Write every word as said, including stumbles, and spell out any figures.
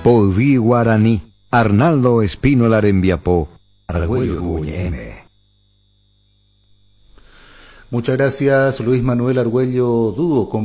Povi Guaraní, Arnaldo Espino Larembiapó, Argüello Guñeme. Muchas gracias, Luis Manuel Argüello Dúo.